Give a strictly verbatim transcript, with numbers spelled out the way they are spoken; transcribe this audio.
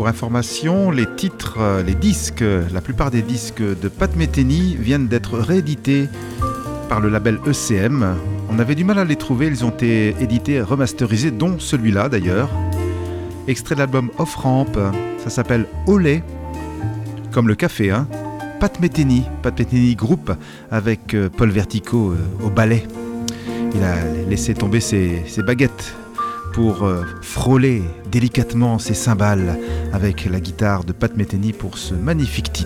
Pour information, les titres, les disques, la plupart des disques de Pat Metheny viennent d'être réédités par le label E C M. On avait du mal à les trouver, ils ont été édités et remasterisés, dont celui-là d'ailleurs. Extrait de l'album Off Ramp, ça s'appelle Olé, comme le café, hein. Pat Metheny, Pat Metheny Group, avec Paul Vertico au ballet. Il a laissé tomber ses, ses baguettes pour euh, frôler délicatement ses cymbales avec la guitare de Pat Metheny pour ce magnifique titre.